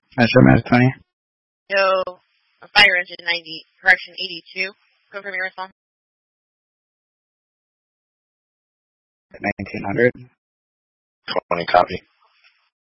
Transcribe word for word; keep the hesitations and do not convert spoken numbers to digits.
Metro Mass twenty. Yo, fire engine ninety, correction eighty-two. Confirm your response. nineteen hundred. twenty copy.